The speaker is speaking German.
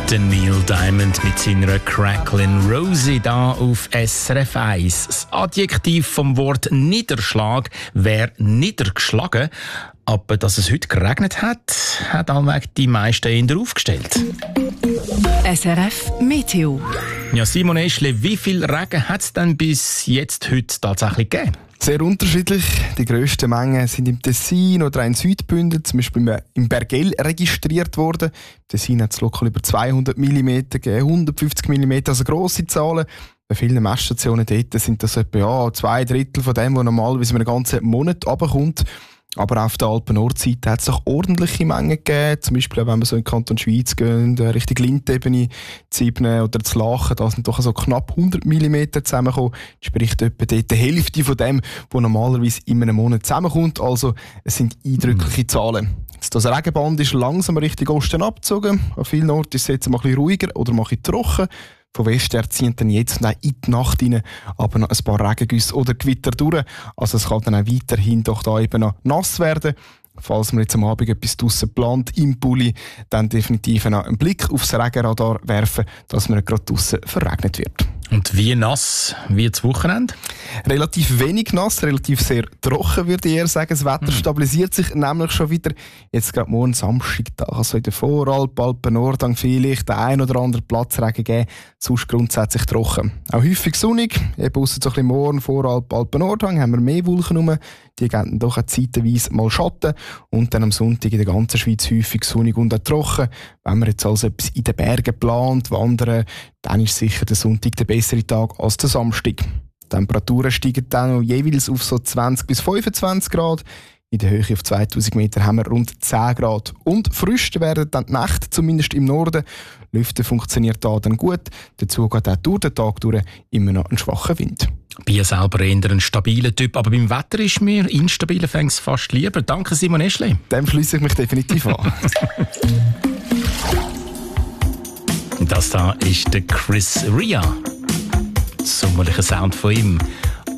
Der Neil Diamond mit seiner Cracklin' Rosie da auf SRF 1. Das Adjektiv vom Wort Niederschlag wäre niedergeschlagen. Aber dass es heute geregnet hat, hat allweg die meisten eher aufgestellt. SRF Meteo. Ja, Simon Eschle, wie viel Regen hat es denn bis jetzt heute tatsächlich gegeben? Sehr unterschiedlich. Die grössten Mengen sind im Tessin oder in Südbünden, zum Beispiel im Bergell, registriert worden. Im Tessin hat es lokal über 200 mm gegeben, 150 mm, also grosse Zahlen. Bei vielen Messstationen dort sind das etwa 2/3 von dem, was normalerweise in einem ganzen Monat runterkommt. Aber auch auf der Alpen-Nordseite hat es auch ordentliche Mengen gegeben. Zum Beispiel, wenn wir so in den Kanton Schweiz gehen, Richtung Lindebene, Zibne oder zu Lachen, da sind doch so knapp 100 mm zusammengekommen. Das spricht etwa dort die Hälfte von dem, was normalerweise in einem Monat zusammenkommt. Also, es sind eindrückliche Zahlen. Das Regenband ist langsam Richtung Osten abgezogen. An vielen Orten ist es jetzt mal ein bisschen ruhiger oder mal ein bisschen trocken. Von Westen her ziehen dann jetzt und auch in die Nacht rein aber noch ein paar Regengüsse oder Gewitter durch. Also es kann dann auch weiterhin doch da eben noch nass werden. Falls man jetzt am Abend etwas draussen plant im Pulli, dann definitiv noch einen Blick aufs Regenradar werfen, dass man gerade draussen verregnet wird. Und wie nass wird das Wochenende? Relativ wenig nass, relativ sehr trocken, würde ich eher sagen. Das Wetter stabilisiert sich nämlich schon wieder. Jetzt gerade morgen Samstag, also in der Voralp, Alpen-Nordhang vielleicht den ein oder anderen Platzregen geben, sonst grundsätzlich trocken. Auch häufig sonnig, eben ausser so ein bisschen morgen Voralp, Alpen-Nordhang haben wir mehr Wolken rum. Die geben doch auch zeitweise mal Schatten und dann am Sonntag in der ganzen Schweiz häufig sonnig und auch trocken. Wenn man jetzt also etwas in den Bergen plant, wandern, dann ist sicher der Sonntag der bessere Tag als der Samstag. Die Temperaturen steigen dann jeweils auf so 20 bis 25 Grad. In der Höhe auf 2000 Meter haben wir rund 10 Grad. Und frisch werden dann die Nächte, zumindest im Norden. Lüften funktioniert da dann gut. Dazu geht auch durch den Tag durch immer noch ein schwacher Wind. Ich bin selber eher ein stabiler Typ, aber beim Wetter ist mir instabile Fängs fast lieber. Danke, Simon Eschle. Dem schliesse ich mich definitiv an. Das da ist der Chris Ria. Sommerlicher Sound von ihm.